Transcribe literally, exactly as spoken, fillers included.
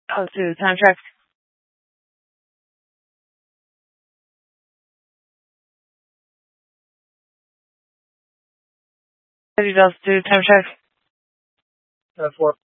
Oh, to time check. Thirty dollars to time check. Uh, four.